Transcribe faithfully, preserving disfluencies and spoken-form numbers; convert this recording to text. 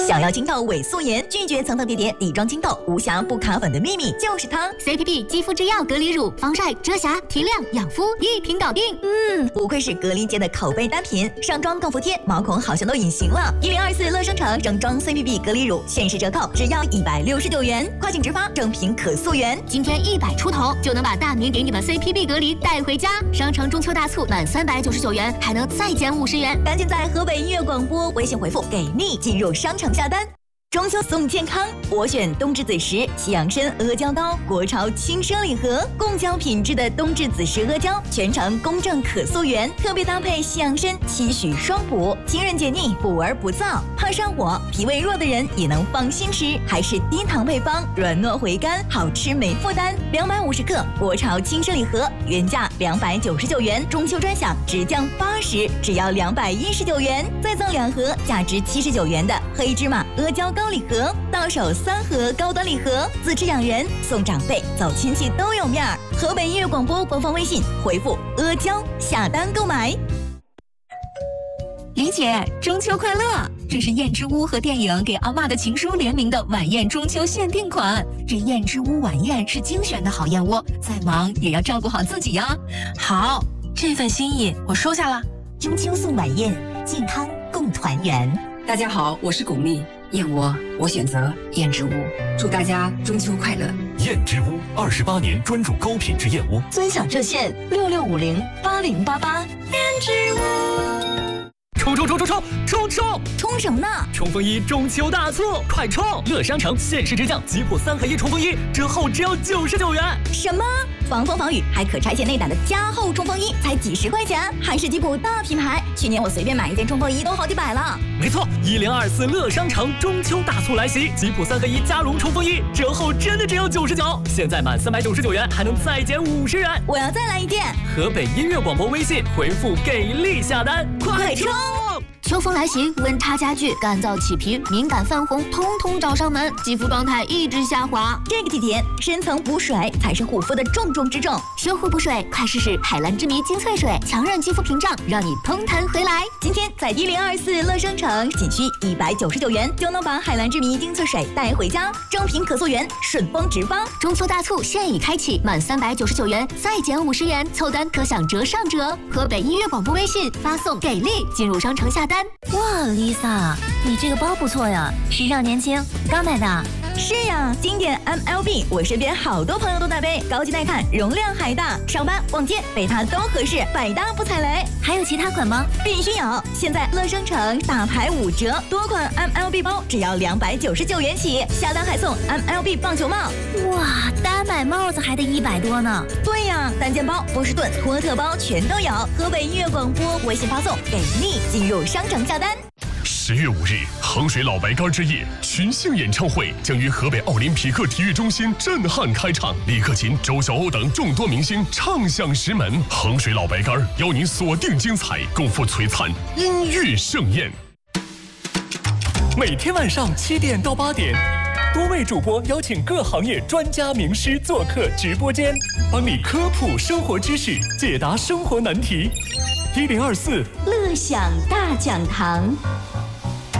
想要清透伪素颜，拒绝层层叠叠，底妆清透，无瑕不卡粉的秘密就是它 C P B 肌肤之钥隔离乳，防晒、遮瑕、提亮、养肤，一瓶搞定。 嗯，不愧是隔离界的口碑单品，上妆更服帖，毛孔好像都隐形了。一零二四乐生城整装 C P B 隔离乳限时折扣，只要一百六十九元，跨境直发，正品可溯源。 今天一百出头就能把大明给你的 C P B 隔离带回家。商城中秋大促满三百九十九元还能再减五十元， 赶紧在河北音乐广播微信回复给力进入商城下单。中秋送健康，我选冬至子时西洋参阿胶糕，国潮轻奢礼盒，贡胶品质的冬至子时阿胶，全程公正可溯源，特别搭配西洋参，期许双补，清润解腻，补而不燥，怕上火、脾胃弱的人也能放心吃，还是低糖配方，软糯回甘，好吃没负担。两百五十克国潮轻奢礼盒，原价两百九十九元，中秋专享直降八十，只要两百一十九元，再赠两盒价值七十九元的黑芝麻阿胶糕。高礼盒，到手三盒高端礼盒，自制养人送长辈，走亲戚都有面儿。河北音乐广播官方微信回复阿胶下单购买。 李姐，中秋快乐！这是燕之屋和电影《给阿嬷的情书》联名的晚宴中秋限定款。这燕之屋晚宴是精选的好燕窝，再忙也要照顾好自己呀。 好，这份心意我收下了。 中秋送晚宴，健康共团圆。 大家好，我是巩俐。燕窝，我选择燕之屋。祝大家中秋快乐！ 燕之屋二十八年专注高品质燕窝， 尊享热线六六五零八零八八。 燕之屋。 冲冲冲冲冲冲冲！ 冲什么呢？ 冲锋衣中秋大促，快冲！乐商城限时直降，吉普三合一冲锋衣折后只要九十九元。 什么？防风防雨还可拆卸内胆的加厚冲锋衣才几十块钱，还是吉普大品牌。去年我随便买一件冲锋衣都好几百了。 没错，一零二四乐商城中秋大促来袭，吉普三合一加绒冲锋衣折后真的只有九十九，现在满三百九十九元还能再减五十元。 我要再来一件。 河北音乐广播微信回复给力下单，快冲！ 秋风来袭，温差加剧，干燥起皮、敏感泛红，通通找上门，肌肤状态一直下滑。 这个季节，深层补水才是护肤的重中之重。 修护补水，快试试海蓝之谜精粹水，强韧肌肤屏障，让你通弹回来。 今天在一零二四乐商城，仅需一百九十九元就能把海蓝之谜精粹水带回家，正品可溯源，顺丰直发。 中秋大促现已开启，满三百九十九元再减五十元，凑单可享折上折。河北音乐广播微信发送给力，进入商城下单。 哇 ，Lisa， 你这个包不错呀，时尚年轻，刚买的。 是呀，经典 M L B， 我身边好多朋友都在背，高级耐看，容量还大，上班逛街背它都合适，百搭不踩雷。 还有其他款吗？ 必须有！现在乐商城大牌五折，多款 M L B 包只要两百九十九元起，下单还送 M L B 棒球帽。 哇，单买帽子还得一百多呢。 对呀，单肩包、波士顿、托特包全都有。河北音乐广播微信发送给力，进入商城下单。 十月五日，衡水老白干之夜群星演唱会将于河北奥林匹克体育中心震撼开场，李克勤、周晓鸥等众多明星唱响石门。衡水老白干邀您锁定精彩，共赴璀璨音乐盛宴。 每天晚上七点到八点，多位主播邀请各行业专家名师做客直播间，帮你科普生活知识，解答生活难题。一零二四乐享大讲堂。